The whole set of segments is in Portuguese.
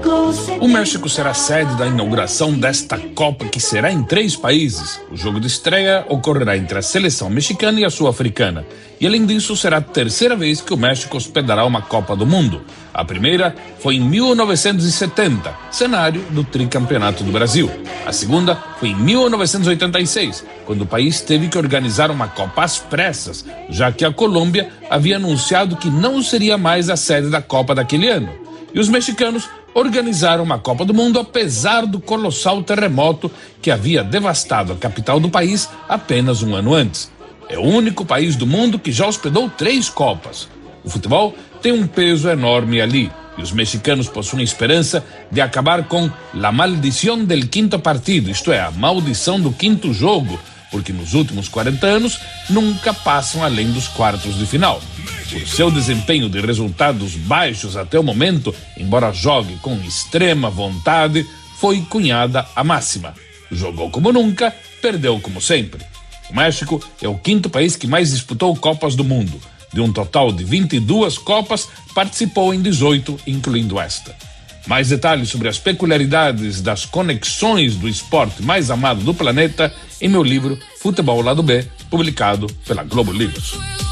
O México será sede da inauguração desta Copa, que será em 3 países. O jogo de estreia ocorrerá entre a seleção mexicana e a sul-africana. E além disso, será a 3ª vez que o México hospedará uma Copa do Mundo. A primeira foi em 1970, cenário do tricampeonato do Brasil. A segunda foi em 1986, quando o país teve que organizar uma Copa às pressas, já que a Colômbia havia anunciado que não seria mais a sede da Copa daquele ano. E os mexicanos organizaram uma Copa do Mundo apesar do colossal terremoto que havia devastado a capital do país apenas um ano antes. É o único país do mundo que já hospedou 3 Copas. O futebol tem um peso enorme ali, e os mexicanos possuem esperança de acabar com la maldición del quinto partido, isto é, a maldição do 5º jogo, porque nos últimos 40 anos nunca passam além dos quartos de final. Por seu desempenho de resultados baixos até o momento, embora jogue com extrema vontade, foi cunhada a máxima: jogou como nunca, perdeu como sempre. O México é o 5º país que mais disputou Copas do Mundo. De um total de 22 Copas, participou em 18, incluindo esta. Mais detalhes sobre as peculiaridades das conexões do esporte mais amado do planeta em meu livro Futebol Lado B, publicado pela Globo Livros.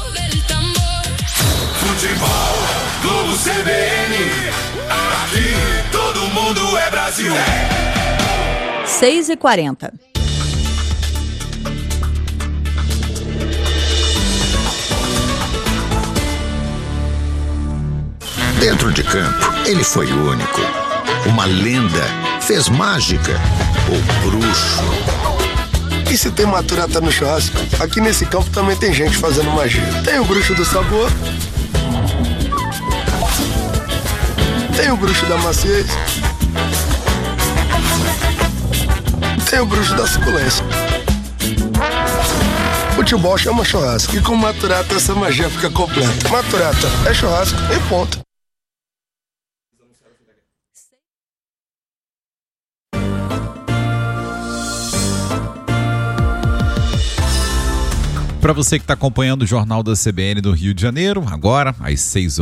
Futebol, Globo CBN, aqui todo mundo é Brasil. 6h40. Dentro de campo, ele foi único. Uma lenda, fez mágica, o bruxo. E se tem maturata no churrasco, aqui nesse campo também tem gente fazendo magia. Tem o bruxo do sabor, tem o bruxo da maciez, tem o bruxo da suculência. Futebol chama churrasco, e com maturata essa magia fica completa. Maturata é churrasco e ponto. Para você que está acompanhando o Jornal da CBN do Rio de Janeiro, agora às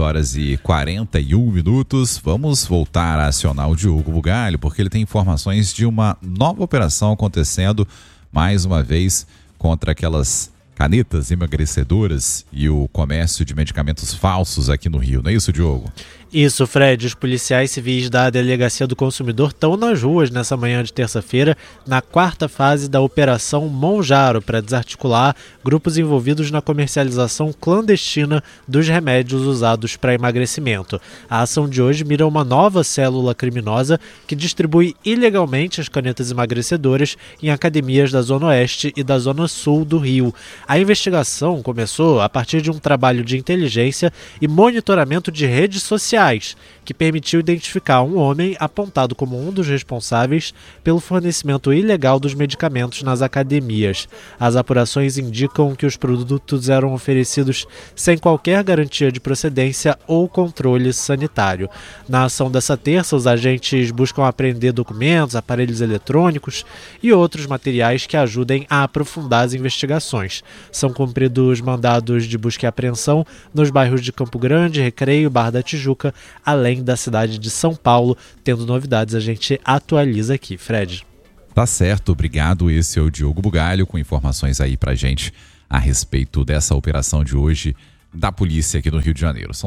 6h41, vamos voltar a acionar o Diogo Bugalho, porque ele tem informações de uma nova operação acontecendo mais uma vez contra aquelas canetas emagrecedoras e o comércio de medicamentos falsos aqui no Rio. Não é isso, Diogo? Isso, Fred. Os policiais civis da Delegacia do Consumidor estão nas ruas nessa manhã de terça-feira, na 4ª fase da Operação Monjaro, para desarticular grupos envolvidos na comercialização clandestina dos remédios usados para emagrecimento. A ação de hoje mira uma nova célula criminosa que distribui ilegalmente as canetas emagrecedoras em academias da Zona Oeste e da Zona Sul do Rio. A investigação começou a partir de um trabalho de inteligência e monitoramento de redes sociais, que permitiu identificar um homem apontado como um dos responsáveis pelo fornecimento ilegal dos medicamentos nas academias. As apurações indicam que os produtos eram oferecidos sem qualquer garantia de procedência ou controle sanitário. Na ação dessa terça, os agentes buscam apreender documentos, aparelhos eletrônicos e outros materiais que ajudem a aprofundar as investigações. São cumpridos mandados de busca e apreensão nos bairros de Campo Grande, Recreio, Barra da Tijuca, além da cidade de São Paulo. Tendo novidades, a gente atualiza aqui, Fred. Tá certo, obrigado. Esse é o Diogo Bugalho com informações aí pra gente a respeito dessa operação de hoje da polícia aqui no Rio de Janeiro. São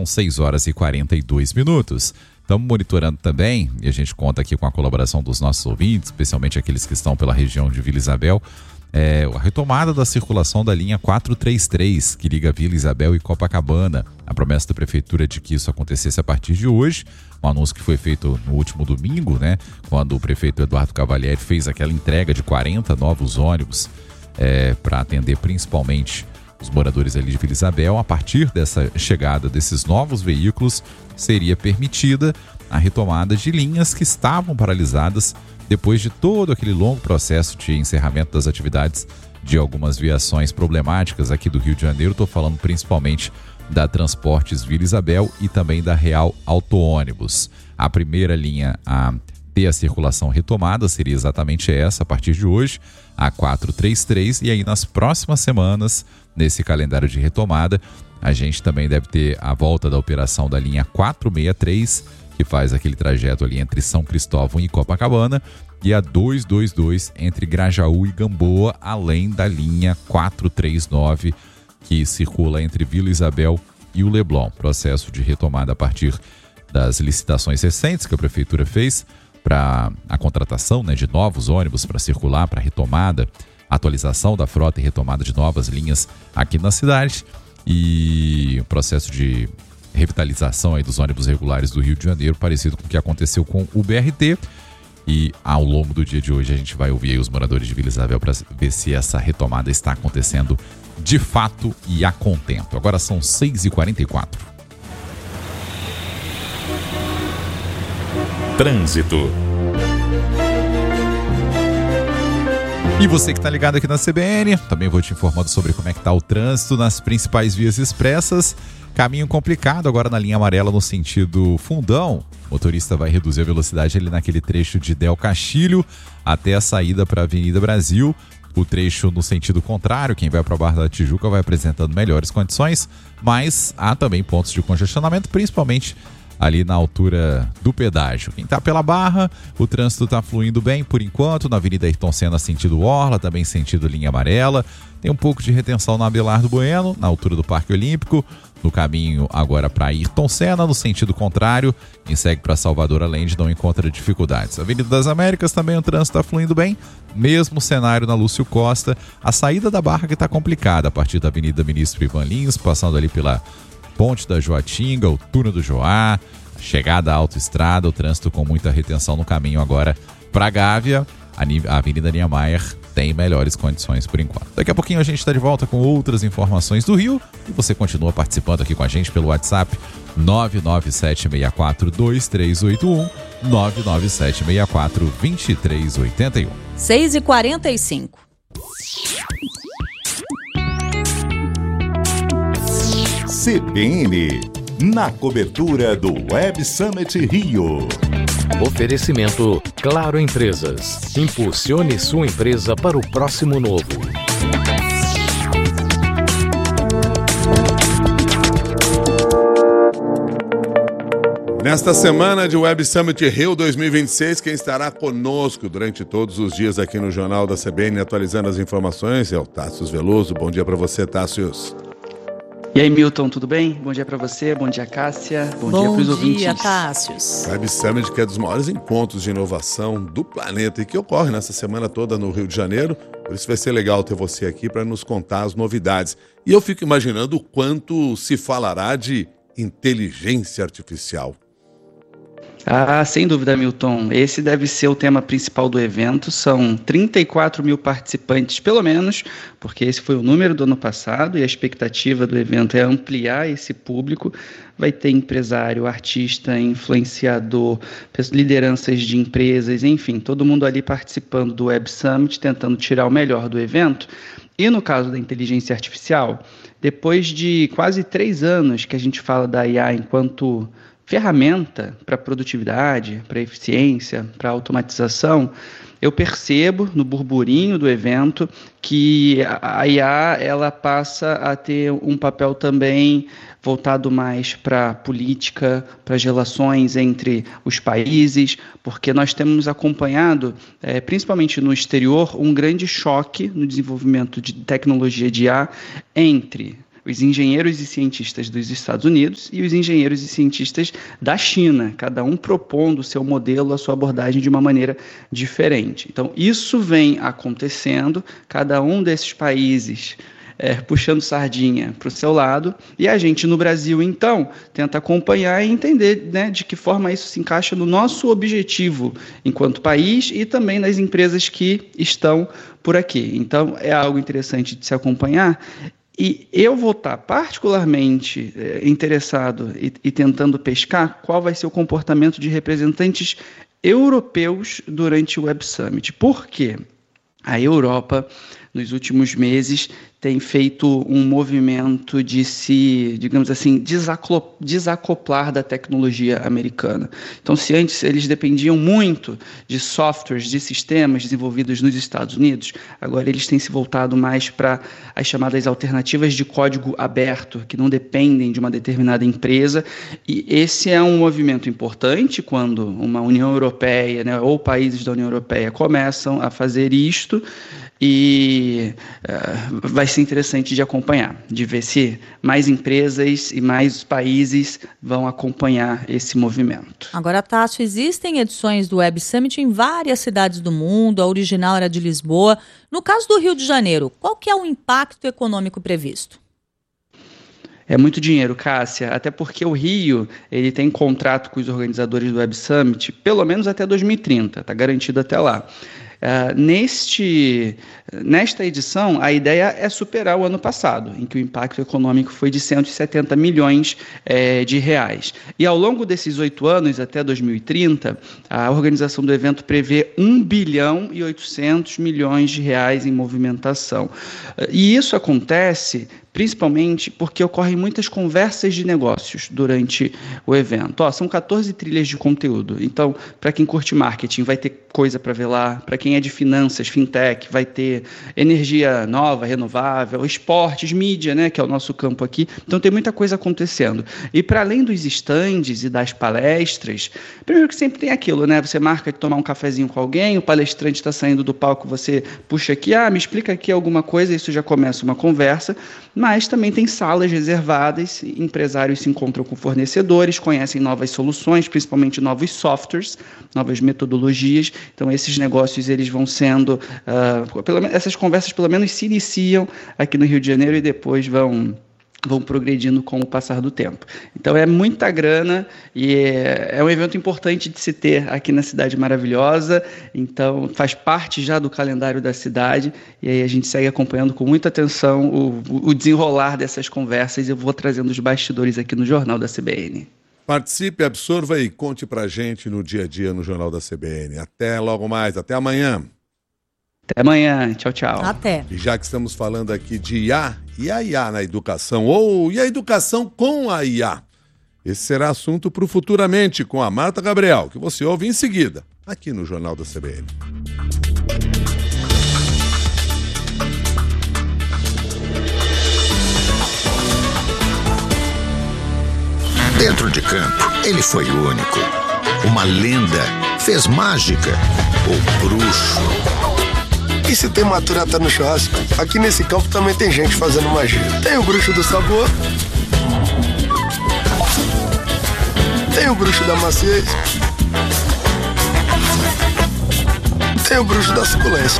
6h42. Estamos monitorando também, e a gente conta aqui com a colaboração dos nossos ouvintes, especialmente aqueles que estão pela região de Vila Isabel, a retomada da circulação da linha 433, que liga Vila Isabel e Copacabana. A promessa da prefeitura de que isso acontecesse a partir de hoje, um anúncio que foi feito no último domingo, né, quando o prefeito Eduardo Cavalieri fez aquela entrega de 40 novos ônibus para atender principalmente os moradores ali de Vila Isabel. A partir dessa chegada desses novos veículos, seria permitida a retomada de linhas que estavam paralisadas depois de todo aquele longo processo de encerramento das atividades de algumas viações problemáticas aqui do Rio de Janeiro. Estou falando principalmente da Transportes Vila Isabel e também da Real Auto-Ônibus. A primeira linha a ter a circulação retomada seria exatamente essa, a partir de hoje, a 433, e aí nas próximas semanas, nesse calendário de retomada, a gente também deve ter a volta da operação da linha 463, que faz aquele trajeto ali entre São Cristóvão e Copacabana, e a 222 entre Grajaú e Gamboa, além da linha 439, que circula entre Vila Isabel e o Leblon. Processo de retomada a partir das licitações recentes que a Prefeitura fez para a contratação, né, de novos ônibus para circular, para retomada, atualização da frota e retomada de novas linhas aqui na cidade, e o processo de revitalização aí dos ônibus regulares do Rio de Janeiro, parecido com o que aconteceu com o BRT. E ao longo do dia de hoje a gente vai ouvir aí os moradores de Vila Isabel para ver se essa retomada está acontecendo de fato e a contento. Agora são 6h44. Trânsito. E você que está ligado aqui na CBN, também vou te informando sobre como é que está o trânsito nas principais vias expressas. Caminho complicado agora na linha amarela no sentido Fundão. O motorista vai reduzir a velocidade ali naquele trecho de Del Castilho até a saída para a Avenida Brasil. O trecho no sentido contrário, quem vai para a Barra da Tijuca vai apresentando melhores condições, mas há também pontos de congestionamento, principalmente ali na altura do pedágio. Quem está pela Barra, o trânsito está fluindo bem por enquanto, na Avenida Ayrton Senna sentido Orla, também sentido linha amarela. Tem um pouco de retenção na Abelardo Bueno, na altura do Parque Olímpico, no caminho agora para Ayrton Senna, no sentido contrário, quem segue para Salvador Allende não encontra dificuldades. Avenida das Américas também o trânsito está fluindo bem, mesmo cenário na Lúcio Costa, a saída da Barra que está complicada, a partir da Avenida Ministro Ivan Lins, passando ali pela Ponte da Joatinga, o Túnel do Joá, chegada à autoestrada, o trânsito com muita retenção no caminho agora para Gávea. A Avenida Niemeyer tem melhores condições por enquanto. Daqui a pouquinho a gente está de volta com outras informações do Rio e você continua participando aqui com a gente pelo WhatsApp 997642381, 997642381. 6h45. CBN, na cobertura do Web Summit Rio. Oferecimento Claro Empresas. Impulsione sua empresa para o próximo novo. Nesta semana de Web Summit Rio 2026, quem estará conosco durante todos os dias aqui no Jornal da CBN, atualizando as informações, é o Tássius Veloso. Bom dia para você, Tássius. E aí, Milton, tudo bem? Bom dia para você, bom dia, Cássia, bom dia para os ouvintes. Bom dia, Tássius. Web Summit, que é dos maiores encontros de inovação do planeta e que ocorre nessa semana toda no Rio de Janeiro. Por isso vai ser legal ter você aqui para nos contar as novidades. E eu fico imaginando o quanto se falará de inteligência artificial. Ah, sem dúvida, Milton. Esse deve ser o tema principal do evento. São 34 mil participantes, pelo menos, porque esse foi o número do ano passado e a expectativa do evento é ampliar esse público. Vai ter empresário, artista, influenciador, lideranças de empresas, enfim, todo mundo ali participando do Web Summit, tentando tirar o melhor do evento. E no caso da inteligência artificial, depois de quase 3 anos que a gente fala da IA enquanto ferramenta para produtividade, para eficiência, para automatização, eu percebo no burburinho do evento que a IA ela passa a ter um papel também voltado mais para a política, para as relações entre os países, porque nós temos acompanhado, principalmente no exterior, um grande choque no desenvolvimento de tecnologia de IA entre os engenheiros e cientistas dos Estados Unidos e os engenheiros e cientistas da China, cada um propondo o seu modelo, a sua abordagem de uma maneira diferente. Então, isso vem acontecendo, cada um desses países puxando sardinha para o seu lado, e a gente no Brasil, então, tenta acompanhar e entender, né, de que forma isso se encaixa no nosso objetivo enquanto país e também nas empresas que estão por aqui. Então, é algo interessante de se acompanhar. E eu vou estar particularmente interessado e tentando pescar qual vai ser o comportamento de representantes europeus durante o Web Summit. Por quê? A Europa, nos últimos meses, tem feito um movimento de se, digamos assim, desacoplar da tecnologia americana. Então, se antes eles dependiam muito de softwares, de sistemas desenvolvidos nos Estados Unidos, agora eles têm se voltado mais para as chamadas alternativas de código aberto, que não dependem de uma determinada empresa, e esse é um movimento importante quando uma União Europeia, né, ou países da União Europeia começam a fazer isto, e vai ser interessante de acompanhar, de ver se mais empresas e mais países vão acompanhar esse movimento. Agora, Tássio, existem edições do Web Summit em várias cidades do mundo, a original era de Lisboa. No caso do Rio de Janeiro, qual que é o impacto econômico previsto? É muito dinheiro, Cássia, até porque o Rio ele tem contrato com os organizadores do Web Summit, pelo menos até 2030, está garantido até lá. Nesta edição, a ideia é superar o ano passado, em que o impacto econômico foi de 170 milhões de reais. E ao longo desses 8 anos, até 2030, a organização do evento prevê 1 bilhão e 800 milhões de reais em movimentação. E isso acontece principalmente porque ocorrem muitas conversas de negócios durante o evento. São 14 trilhas de conteúdo. Então, para quem curte marketing, vai ter coisa para ver lá. Para quem é de finanças, fintech, vai ter energia nova, renovável, esportes, mídia, né, que é o nosso campo aqui. Então, tem muita coisa acontecendo. E para além dos estandes e das palestras, primeiro que sempre tem aquilo, né? Você marca de tomar um cafezinho com alguém, o palestrante está saindo do palco, você puxa aqui, me explica aqui alguma coisa, isso já começa uma conversa. Mas também tem salas reservadas, empresários se encontram com fornecedores, conhecem novas soluções, principalmente novos softwares, novas metodologias. Então, esses negócios eles vão sendo... essas conversas, pelo menos, se iniciam aqui no Rio de Janeiro e depois vão progredindo com o passar do tempo. Então, é muita grana e é um evento importante de se ter aqui na cidade maravilhosa. Então, faz parte já do calendário da cidade e aí a gente segue acompanhando com muita atenção o desenrolar dessas conversas e eu vou trazendo os bastidores aqui no Jornal da CBN. Participe, absorva e conte pra gente no dia a dia no Jornal da CBN. Até logo mais, até amanhã. Até amanhã, tchau, tchau. Até. E já que estamos falando aqui de IA e a IA na educação, ou e a educação com a IA, esse será assunto para o Futuramente com a Marta Gabriel, que você ouve em seguida, aqui no Jornal da CBN. Dentro de campo, ele foi único. Uma lenda, fez mágica, o bruxo. E se tem maturata no churrasco, aqui nesse campo também tem gente fazendo magia. Tem o bruxo do sabor, tem o bruxo da maciez, tem o bruxo da suculência.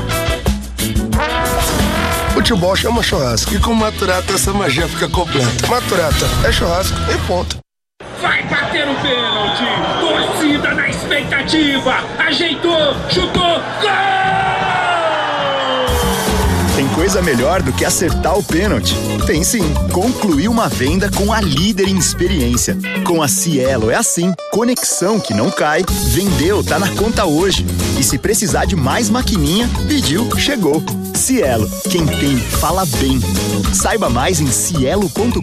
Futebol chama churrasco e com maturata essa magia fica completa. Maturata é churrasco e ponto. Vai bater o pênalti, torcida na expectativa, ajeitou, chutou, gol! Tem coisa melhor do que acertar o pênalti? Tem sim. Concluir uma venda com a líder em experiência. Com a Cielo é assim. Conexão que não cai. Vendeu, tá na conta hoje. E se precisar de mais maquininha, pediu, chegou. Cielo, quem tem, fala bem. Saiba mais em cielo.com.br.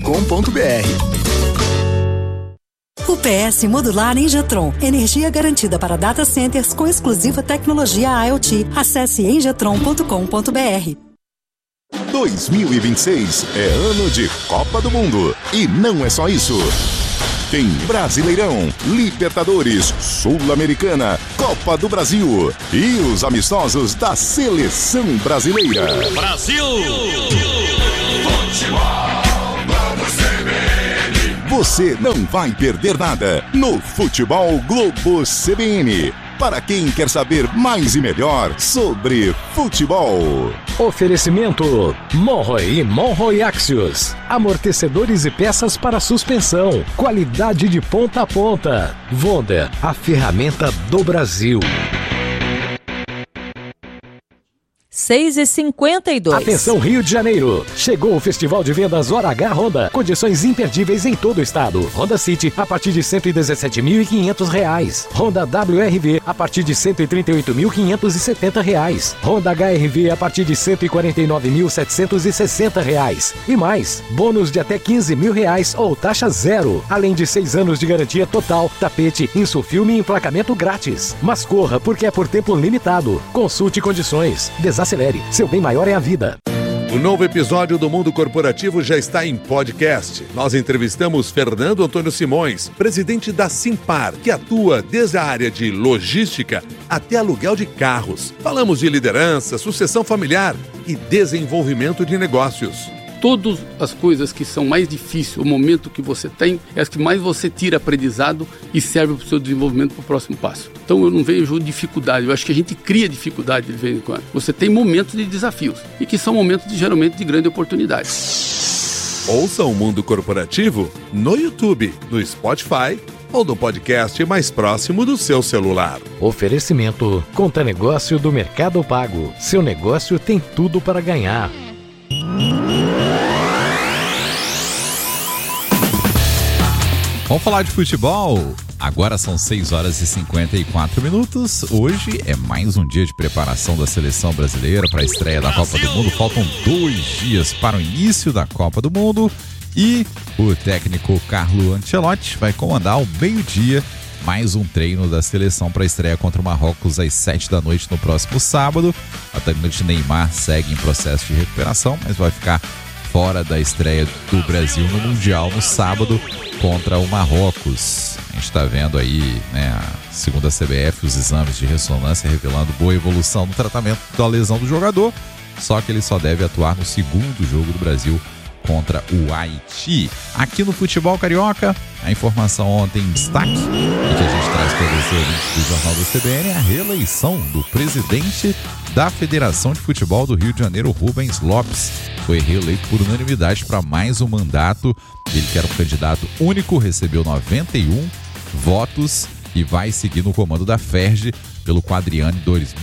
UPS modular Engetron. Energia garantida para data centers com exclusiva tecnologia IoT. Acesse engetron.com.br. 2026 é ano de Copa do Mundo. E não é só isso. Tem Brasileirão, Libertadores, Sul-Americana, Copa do Brasil e os amistosos da Seleção Brasileira. Brasil! Você não vai perder nada no Futebol Globo CBN. Para quem quer saber mais e melhor sobre futebol. Oferecimento Monroe e Monroe Axios. Amortecedores e peças para suspensão. Qualidade de ponta a ponta. Wonder, a ferramenta do Brasil. 6h52. Atenção Rio de Janeiro, chegou o Festival de Vendas Hora H Honda, condições imperdíveis em todo o estado. Honda City a partir de R$ 117.500, Honda WRV a partir de R$ 138.570, Honda HRV a partir de R$ 149.760 e mais, bônus de até R$ 15.000 ou taxa zero, além de 6 anos de garantia total, tapete, insufilme e emplacamento grátis. Mas corra, porque é por tempo limitado. Consulte condições. Desacelere, seu bem maior é a vida. O novo episódio do Mundo Corporativo já está em podcast. Nós entrevistamos Fernando Antônio Simões, presidente da Simpar, que atua desde a área de logística até aluguel de carros. Falamos de liderança, sucessão familiar e desenvolvimento de negócios. Todas as coisas que são mais difíceis, o momento que você tem, é as que mais você tira aprendizado e serve para o seu desenvolvimento para o próximo passo. Então eu não vejo dificuldade, eu acho que a gente cria dificuldade de vez em quando. Você tem momentos de desafios e que são momentos geralmente de grande oportunidade. Ouça o Mundo Corporativo no YouTube, no Spotify ou no podcast mais próximo do seu celular. Oferecimento Conta Negócio do Mercado Pago. Seu negócio tem tudo para ganhar. Vamos falar de futebol? Agora são 6h54. Hoje é mais um dia de preparação da seleção brasileira para a estreia da Copa do Mundo. Faltam 2 dias para o início da Copa do Mundo e o técnico Carlo Ancelotti vai comandar ao meio-dia mais um treino da seleção para a estreia contra o Marrocos às 7 da noite no próximo sábado. O atacante Neymar segue em processo de recuperação, mas vai ficar fora da estreia do Brasil no Mundial no sábado contra o Marrocos. A gente está vendo aí, né, segundo a CBF, os exames de ressonância revelando boa evolução no tratamento da lesão do jogador, só que ele só deve atuar no segundo jogo do Brasil contra o Haiti. Aqui no Futebol Carioca, a informação ontem em destaque, e que a gente traz para você do Jornal do CBN, é a reeleição do presidente da Federação de Futebol do Rio de Janeiro, Rubens Lopes. Foi reeleito por unanimidade para mais um mandato. Ele, que era um candidato único, recebeu 91 votos e vai seguir no comando da FERJ pelo quadriênio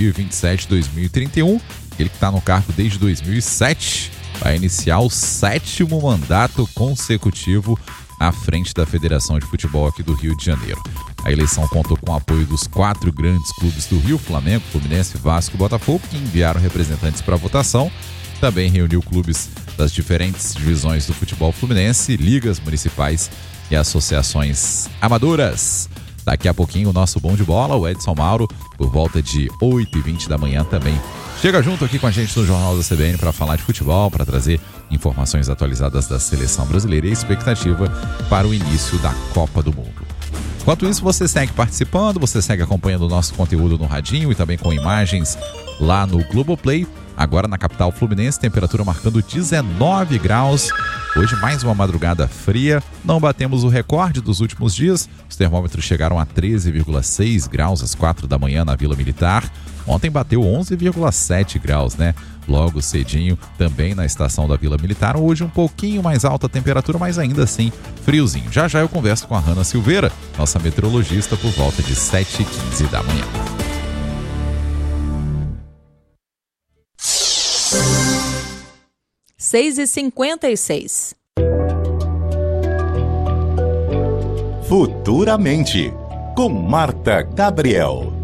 2027-2031. Ele que está no cargo desde 2007, vai iniciar o 7º mandato consecutivo à frente da Federação de Futebol aqui do Rio de Janeiro. A eleição contou com o apoio dos 4 grandes clubes do Rio, Flamengo, Fluminense, Vasco e Botafogo, que enviaram representantes para a votação. Também reuniu clubes das diferentes divisões do futebol fluminense, ligas municipais e associações amadoras. Daqui a pouquinho o nosso bom de bola, o Edson Mauro, por volta de 8h20 da manhã também chega junto aqui com a gente no Jornal da CBN para falar de futebol, para trazer informações atualizadas da seleção brasileira e a expectativa para o início da Copa do Mundo. Enquanto isso, você segue participando, você segue acompanhando o nosso conteúdo no radinho e também com imagens lá no Globoplay. Agora na capital fluminense, temperatura marcando 19 graus. Hoje mais uma madrugada fria. Não batemos o recorde dos últimos dias. Os termômetros chegaram a 13,6 graus às 4 da manhã na Vila Militar. Ontem bateu 11,7 graus, né? Logo cedinho, também na estação da Vila Militar. Hoje um pouquinho mais alta a temperatura, mas ainda assim friozinho. Já já eu converso com a Hanna Silveira, nossa meteorologista, por volta de 7h15 da manhã. Seis e 56. Futuramente, com Marta Gabriel.